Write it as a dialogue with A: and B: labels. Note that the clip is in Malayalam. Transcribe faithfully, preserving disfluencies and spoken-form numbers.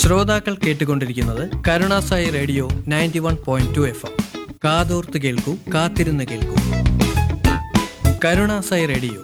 A: ശ്രോതാക്കൾ കേട്ടുകൊണ്ടിരിക്കുന്നത് Karunasai radio ninety one point two F M. കാതോർത്ത് കേൾക്കൂ, കാത്തിരുന്ന് കേൾക്കൂ. കരുണാസായി റേഡിയോ